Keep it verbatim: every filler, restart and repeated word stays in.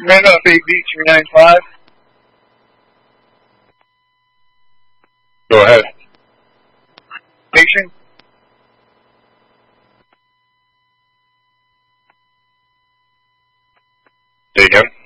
Man up, eight B three nine five. Go ahead. Station. Say again.